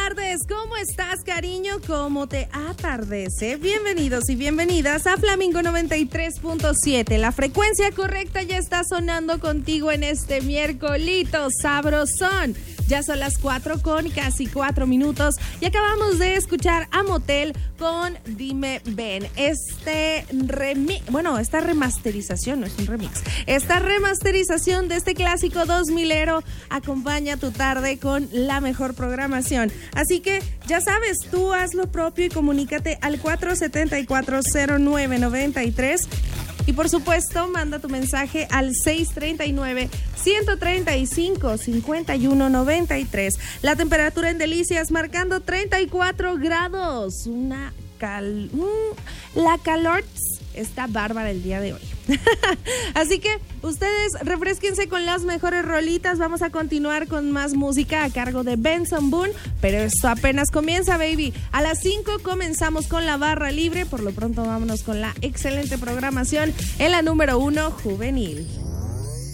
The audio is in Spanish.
tardes, ¿cómo estás, cariño? ¿Cómo te atardece? Bienvenidos y bienvenidas a Flamingo 93.7. La frecuencia correcta ya está sonando contigo en este miércolito sabrosón. Ya son las 4 con casi 4 minutos y acabamos de escuchar a Motel con Dime Ven. Esta remasterización, no es un remix, esta remasterización de este clásico 2000ero acompaña tu tarde con la mejor programación. Así que ya sabes, tú haz lo propio y comunícate al 474-0993. Y por supuesto, manda tu mensaje al 639-135-5193. La temperatura en Delicias marcando 34 grados. La calor está bárbara el día de hoy. Así que ustedes refresquense con las mejores rolitas. Vamos a continuar con más música a cargo de Benson Boone, pero esto apenas comienza, baby. A las 5 comenzamos con la barra libre. Por lo pronto vámonos con la excelente programación en la número 1 juvenil.